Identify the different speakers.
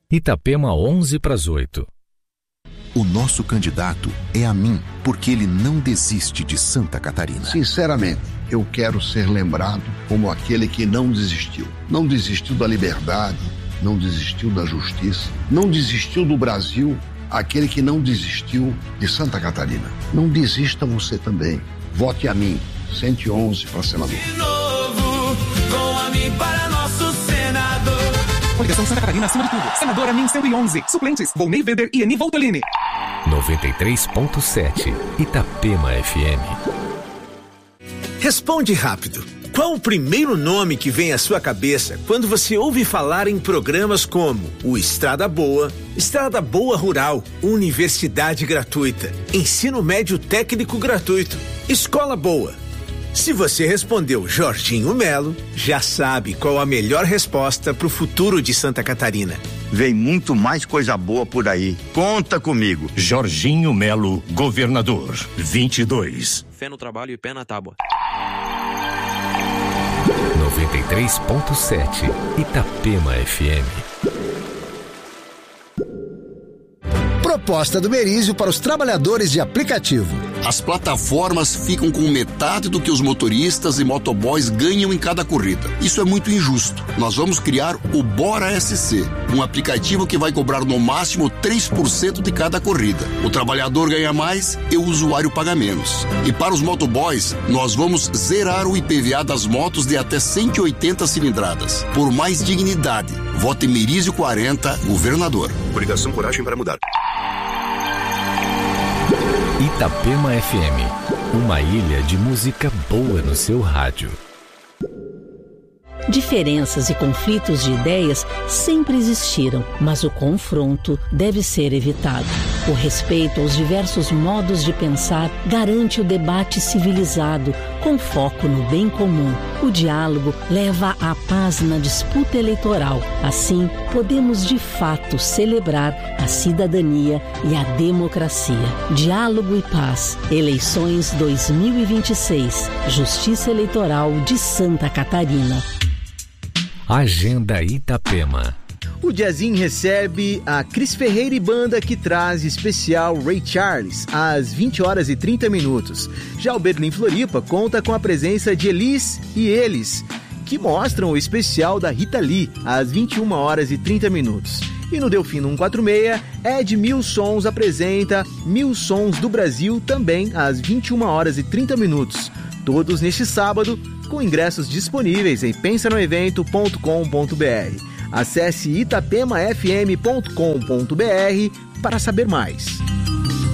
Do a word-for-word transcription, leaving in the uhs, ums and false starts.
Speaker 1: Itapema, onze para as oito.
Speaker 2: O nosso candidato é a mim, porque ele não desiste de Santa Catarina.
Speaker 3: Sinceramente, eu quero ser lembrado como aquele que não desistiu. Não desistiu da liberdade, não desistiu da justiça, não desistiu do Brasil, aquele que não desistiu de Santa Catarina. Não desista você também. Vote a mim, cento e onze para senador.
Speaker 4: De novo, com a mim para nosso senador.
Speaker 5: Coligação Santa Catarina acima de tudo. Senador Amin cento e onze. Suplentes, Volney Weber e Eni Voltolini.
Speaker 1: noventa e três ponto sete. Itapema F M.
Speaker 6: Responde rápido. Qual o primeiro nome que vem à sua cabeça quando você ouve falar em programas como o Estrada Boa, Estrada Boa Rural, Universidade Gratuita, Ensino Médio Técnico Gratuito, Escola Boa? Se você respondeu Jorginho Melo, já sabe qual a melhor resposta para o futuro de Santa Catarina.
Speaker 7: Vem muito mais coisa boa por aí. Conta comigo.
Speaker 8: Jorginho Melo, governador, vinte e dois.
Speaker 9: Fé no trabalho e pé na tábua.
Speaker 1: noventa e três ponto sete. Itapema F M.
Speaker 10: Proposta do Merizio para os trabalhadores de aplicativo.
Speaker 11: As plataformas ficam com metade do que os motoristas e motoboys ganham em cada corrida. Isso é muito injusto. Nós vamos criar o Bora S C, um aplicativo que vai cobrar no máximo três por cento de cada corrida. O trabalhador ganha mais e o usuário paga menos. E para os motoboys, nós vamos zerar o I P V A das motos de até cento e oitenta cilindradas. Por mais dignidade, vote Merizio quarenta, governador.
Speaker 2: Coligação Coragem para Mudar.
Speaker 1: Itapema F M, uma ilha de música boa no seu rádio.
Speaker 12: Diferenças e conflitos de ideias sempre existiram, mas o confronto deve ser evitado. O respeito aos diversos modos de pensar garante o debate civilizado, com foco no bem comum. O diálogo leva à paz na disputa eleitoral. Assim, podemos de fato celebrar a cidadania e a democracia. Diálogo e paz. Eleições dois mil e vinte e seis. Justiça Eleitoral de Santa Catarina.
Speaker 1: Agenda Itapema.
Speaker 13: O Jazim recebe a Cris Ferreira e banda, que traz especial Ray Charles às vinte horas e trinta minutos. Já o Berlim Floripa conta com a presença de Elis e Eles, que mostram o especial da Rita Lee às vinte e uma horas e trinta minutos. E no Delfino cento e quarenta e seis, Ed Mil Sons apresenta Mil Sons do Brasil, também às vinte e uma horas e trinta minutos. Todos neste sábado, com ingressos disponíveis em pensa no evento ponto com ponto b r. Acesse itapema f m ponto com ponto b r para saber mais.